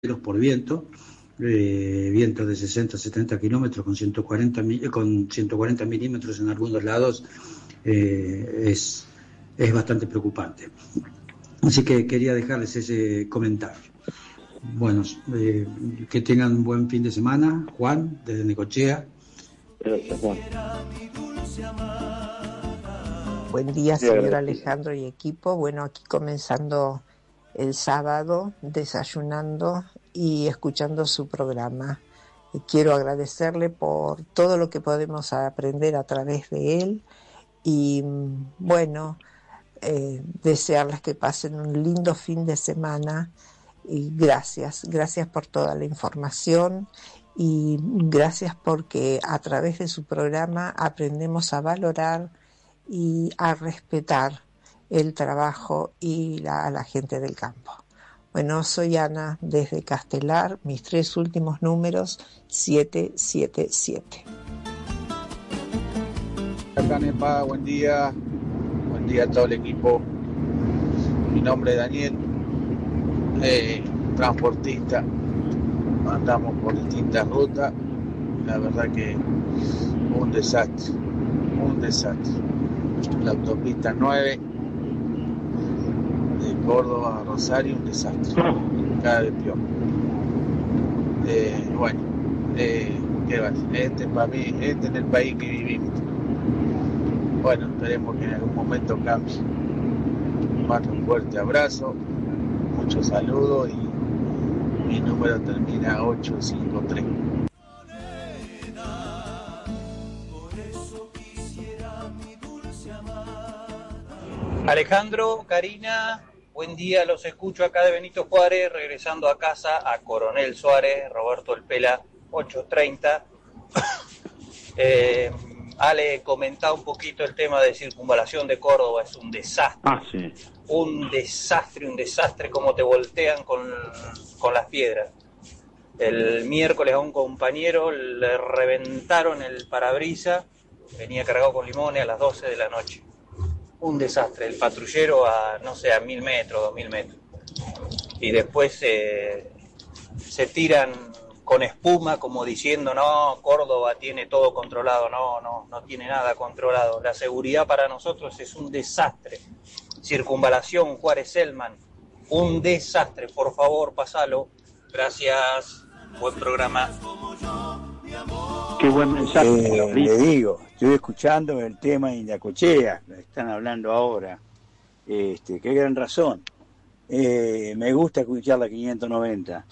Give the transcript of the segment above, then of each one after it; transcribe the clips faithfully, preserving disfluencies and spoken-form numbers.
por viento, eh, vientos de sesenta a setenta kilómetros con ciento cuarenta, con ciento cuarenta milímetros en algunos lados, eh, es, es bastante preocupante. Así que quería dejarles ese comentario. Bueno, eh, que tengan un buen fin de semana. Juan, desde Necochea. Gracias, Juan. Buen día, señor Alejandro y equipo. Bueno, aquí comenzando el sábado, desayunando y escuchando su programa. Quiero agradecerle por todo lo que podemos aprender a través de él y, bueno, eh, desearles que pasen un lindo fin de semana y gracias, gracias por toda la información y gracias porque a través de su programa aprendemos a valorar y a respetar el trabajo y la, a la gente del campo. Bueno, soy Ana desde Castelar, mis tres últimos números, siete siete siete. Acá Nepa, buen día, buen día a todo el equipo. Mi nombre es Daniel, eh, transportista, andamos por distintas rutas, la verdad que un desastre, un desastre. La autopista nueve de Córdoba a Rosario, un desastre, cada vez peor. Eh, bueno, eh, ¿qué va? Este para mí, este es el país que vivimos. Bueno, esperemos que en algún momento cambie. Mando un fuerte abrazo, muchos saludos y mi número termina ocho cinco tres. Alejandro, Karina, buen día, los escucho acá de Benito Juárez, regresando a casa a Coronel Suárez, Roberto El Pela, ocho treinta. eh, Ale, comentá un poquito el tema de circunvalación de Córdoba, es un desastre. Ah, sí. Un desastre, un desastre, como te voltean con, con las piedras. El miércoles a un compañero le reventaron el parabrisas, venía cargado con limones a las doce de la noche. Un desastre, el patrullero a, no sé, a mil metros, dos mil metros. Y después eh, se tiran con espuma como diciendo, no, Córdoba tiene todo controlado. No, no, no tiene nada controlado. La seguridad para nosotros es un desastre. Circunvalación Juárez-Selman, un desastre. Por favor, pasalo. Gracias. Buen programa. Qué buen mensaje. Eh, le digo, estoy escuchando el tema de Necochea, lo están hablando ahora. Este, qué gran razón. Eh, me gusta escuchar la quinientos noventa.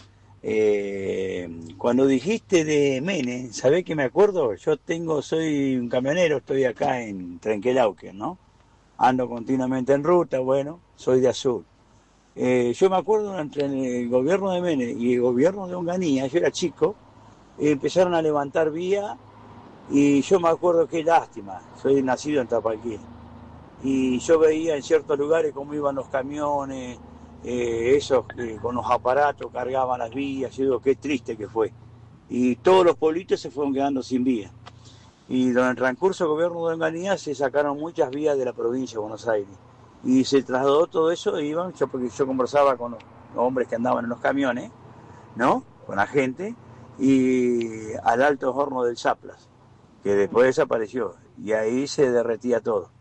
Eh, cuando dijiste de Mene, ¿sabés qué me acuerdo? Yo tengo, soy un camionero, estoy acá en Trenquelauquen, ¿no? Ando continuamente en ruta, bueno, soy de Azul. Eh, yo me acuerdo entre el gobierno de Mene y el gobierno de Onganía, yo era chico, empezaron a levantar vía y yo me acuerdo qué lástima, soy nacido en Tapalquí y yo veía en ciertos lugares cómo iban los camiones, eh, esos que con los aparatos cargaban las vías, y digo, qué triste que fue, y todos los pueblitos se fueron quedando sin vía y durante el transcurso del gobierno de Onganía se sacaron muchas vías de la provincia de Buenos Aires y se trasladó todo eso, e iban, yo, porque yo conversaba con los, los hombres que andaban en los camiones, ¿no? Con la gente, y al Alto Horno del Zaplas, que después desapareció, y ahí se derretía todo.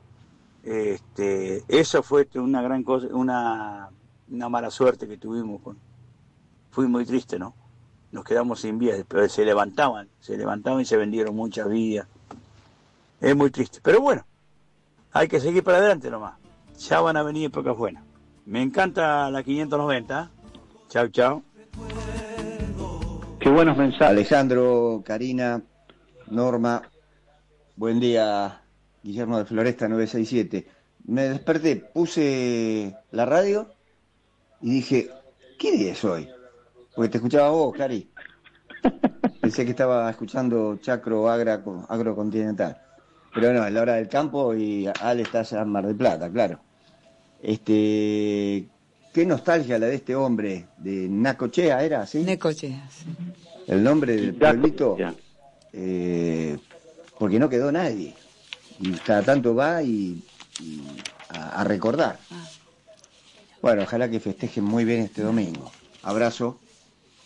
Este, eso fue una gran cosa, una, una mala suerte que tuvimos. Con, fui muy triste, ¿no? Nos quedamos sin vías, pero se levantaban, se levantaban y se vendieron muchas vías. Es muy triste, pero bueno, hay que seguir para adelante nomás. Ya van a venir épocas buenas. Me encanta la quinientos noventa. Chau, chau. Qué buenos mensajes. Alejandro, Karina, Norma, buen día, Guillermo de Floresta nueve seis siete. Me desperté, puse la radio y dije, ¿qué día es hoy? Porque te escuchaba vos, Cari. Pensé que estaba escuchando Chacro Agra, Agrocontinental. Pero no, es la hora del campo y Ale está allá en Mar del Plata, claro. Este, qué nostalgia la de este hombre, de Necochea, ¿era así? Necochea, sí. El nombre del pueblito, eh, porque no quedó nadie. Y cada tanto va y, y a, a recordar. Bueno, ojalá que festejen muy bien este domingo. Abrazo.